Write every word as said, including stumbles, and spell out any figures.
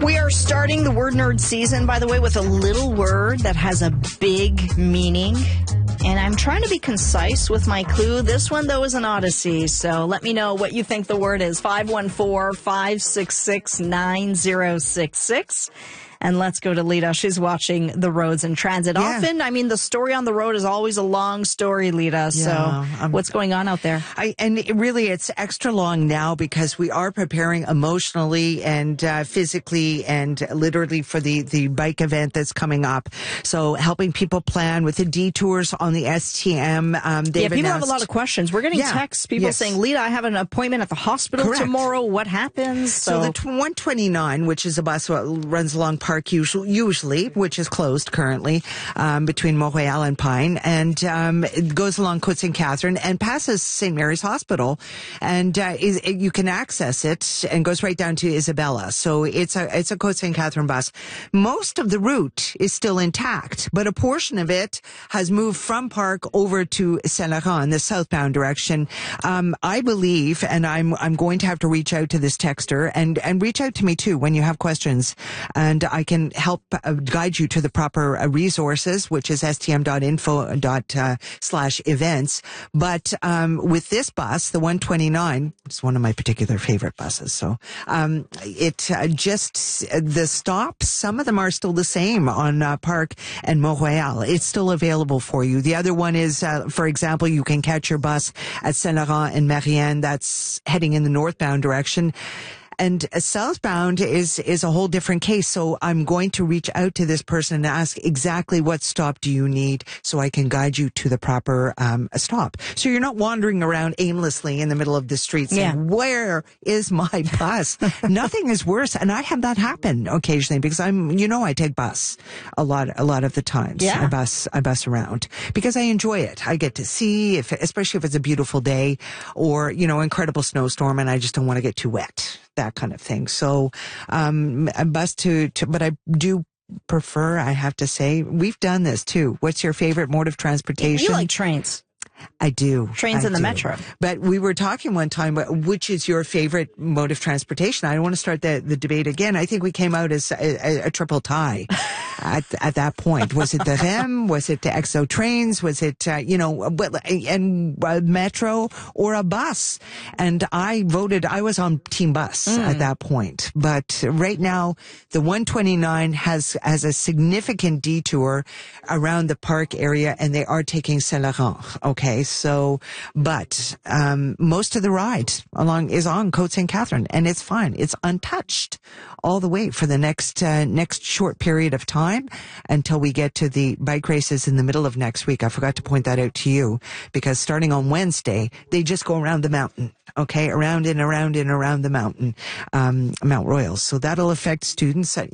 We are starting the word nerd season, by the way, with a little word that has a big meaning. And I'm trying to be concise with my clue. This one, though, is an odyssey. So let me know what you think the word is. five one four, five six six, nine zero six six. And let's go to Lita. She's watching the roads in transit. Yeah. Often, I mean, the story on the road is always a long story, Lita. So Yeah, um, what's going on out there? I, and it really, it's extra long now because we are preparing emotionally and uh, physically and literally for the, the bike event that's coming up. So helping people plan with the detours on the S T M. Um, Yeah, they've people announced, have a lot of questions. We're getting Yeah, texts, people yes. saying, Lita, I have an appointment at the hospital Correct. tomorrow. What happens? So, So, the one twenty-nine, which is a bus that runs along Park usually, usually which is closed currently, um, between Montreal and Pine, and um, it goes along Côte Saint Catherine and passes Saint Mary's Hospital, and uh, is, it, you can access it and goes right down to Isabella. So it's a it's a Côte Saint Catherine bus. Most of the route is still intact, but a portion of it has moved from Park over to Saint Laurent in the southbound direction. Um, I believe, and I'm I'm going to have to reach out to this texter and and reach out to me too when you have questions, and I can help uh, guide you to the proper uh, resources, which is s t m dot info dot slash events. But um, with this bus, the one twenty-nine, it's one of my particular favorite buses. So um, it uh, just uh, the stops, some of them are still the same on uh, Park and Montreal. It's still available for you. The other one is, uh, for example, you can catch your bus at Saint Laurent and Marianne. That's heading in the northbound direction. And uh, southbound is, is a whole different case. So I'm going to reach out to this person and ask exactly what stop do you need so I can guide you to the proper um, stop. So you're not wandering around aimlessly in the middle of the street saying, Yeah. where is my bus? Nothing is worse. And I have that happen occasionally because I'm, you know, I take bus a lot, a lot of the times. Yeah. I bus, I bus around because I enjoy it. I get to see if, especially if it's a beautiful day or, you know, incredible snowstorm and I just don't want to get too wet. That kind of thing. So, um, a bus to, to, but I do prefer, I have to say, we've done this too. What's your favorite mode of transportation? you like trains. I do. Trains I in the do. metro. But we were talking one time, about which is your favorite mode of transportation? I don't want to start the, the debate again. I think we came out as a, a, a triple tie at, at that point. Was it the R E M? Was it the X O trains? Was it, uh, you know, and a metro or a bus? And I voted, I was on Team Bus mm. at that point. But right now, the one twenty-nine has, has a significant detour around the Park area and they are taking Saint Laurent. Okay, so, but um, most of the ride along is on Côte Saint Catherine, and it's fine. It's untouched all the way for the next uh, next short period of time until we get to the bike races in the middle of next week. I forgot to point that out to you because starting on Wednesday, they just go around the mountain. Okay, around and around and around the mountain, um, Mount Royal. So that'll affect students.